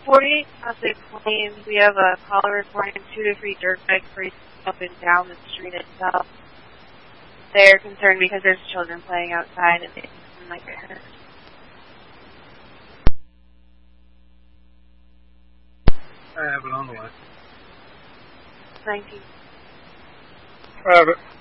48 Classic Plains, we have a caller reporting 2 to 3 dirt bikes racing up and down the street itself. They're concerned because there's children playing outside and they might get hurt. I have it on the line. 19. I have it.